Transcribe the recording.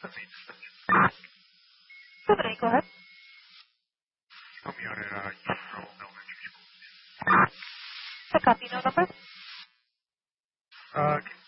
Good, go ahead. Help me out at Euro Elementary School. The copy note number? Can